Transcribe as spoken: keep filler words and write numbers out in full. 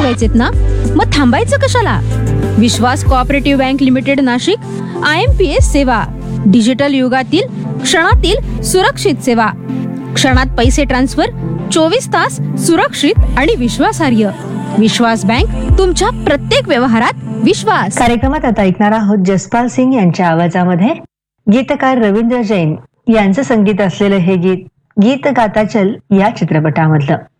वाढवायचेत ना, मग थांबायचं कशाला? विश्वास cooperative bank limited Nashik I am P S सेवा, डिजिटल युगातील क्षणातील सुरक्षित सेवा. क्षणात पैसे ट्रान्सफर, चोवीस तास सुरक्षित आणि विश्वासार्ह. विश्वास बँक, तुमच्या प्रत्येक व्यवहारात विश्वास. कार्यक्रमात आता ऐकणार आहोत जसपाल सिंग यांच्या आवाजामध्ये गीतकार रवींद्र जैन यांचं संगीत असलेलं हे गीत गीत गाता चल या चित्रपटामधलं.